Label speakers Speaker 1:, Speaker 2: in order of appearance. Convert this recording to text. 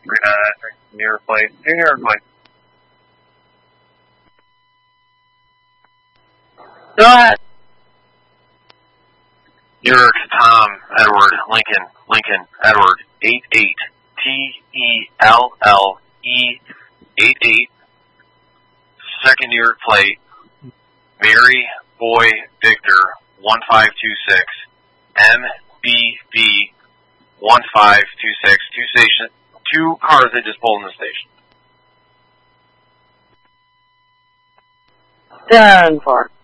Speaker 1: Near plate. Near plate.
Speaker 2: Go ahead.
Speaker 1: New York, Tom, Edward, Lincoln, Edward, 88, TELLE, 88, second New York plate, Mary, Boy, Victor, 1526, MBB, 1526, two cars that just pulled in the station.
Speaker 2: 10-4.